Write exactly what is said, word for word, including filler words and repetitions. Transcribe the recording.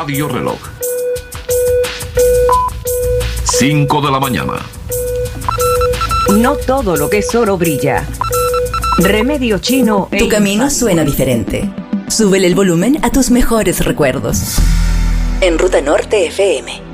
Radio Reloj. cinco de la mañana. No todo lo que es oro brilla. Remedio Chino. Tu camino suena diferente. Súbele el volumen a tus mejores recuerdos. En Ruta Norte F M.